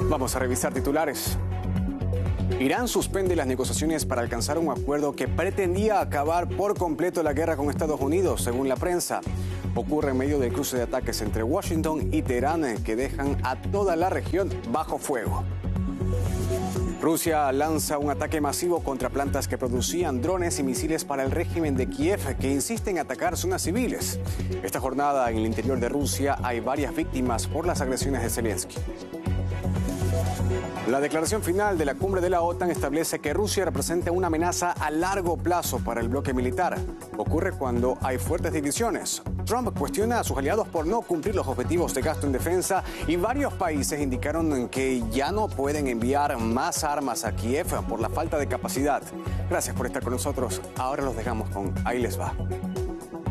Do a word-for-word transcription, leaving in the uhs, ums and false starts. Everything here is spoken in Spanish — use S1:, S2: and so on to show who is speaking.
S1: Vamos a revisar titulares. Irán suspende las negociaciones para alcanzar un acuerdo que pretendía acabar por completo la guerra con Estados Unidos, según la prensa. Ocurre en medio del cruce de ataques entre Washington y Teherán que dejan a toda la región bajo fuego. Rusia lanza un ataque masivo contra plantas que producían drones y misiles para el régimen de Kiev, que insiste en atacar zonas civiles. Esta jornada en el interior de Rusia hay varias víctimas por las agresiones de Zelensky. La declaración final de la cumbre de la OTAN establece que Rusia representa una amenaza a largo plazo para el bloque militar. Ocurre cuando hay fuertes divisiones. Trump cuestiona a sus aliados por no cumplir los objetivos de gasto en defensa y varios países indicaron que ya no pueden enviar más armas a Kiev por la falta de capacidad. Gracias por estar con nosotros. Ahora los dejamos con Ahí les va.